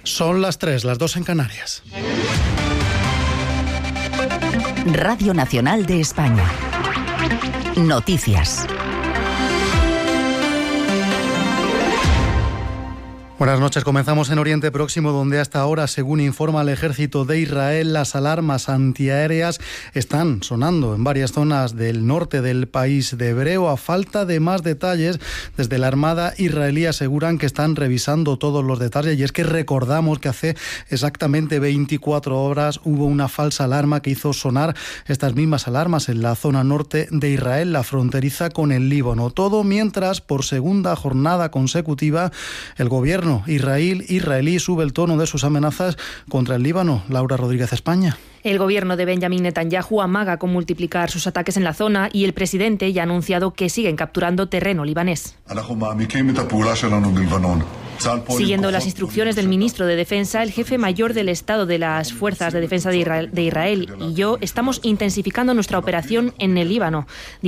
Son las 3, las 2 en Canarias. Radio Nacional de España. Noticias. Buenas noches. Comenzamos en Oriente Próximo, donde hasta ahora, según informa el ejército de Israel, las alarmas antiaéreas están sonando en varias zonas del norte del país de hebreo. A falta de más detalles, desde la Armada israelí aseguran que están revisando todos los detalles. Y es que recordamos que hace exactamente 24 horas hubo una falsa alarma que hizo sonar estas mismas alarmas en la zona norte de Israel, la fronteriza con el Líbano. Todo mientras, por segunda jornada consecutiva, el gobierno israelí sube el tono de sus amenazas contra el Líbano. Laura Rodríguez, España. El gobierno de Benjamin Netanyahu amaga con multiplicar sus ataques en la zona y el presidente ya ha anunciado que siguen capturando terreno libanés. Siguiendo las instrucciones del ministro de Defensa, el jefe mayor del Estado de las Fuerzas de Defensa de Israel y yo estamos intensificando nuestra operación en el Líbano.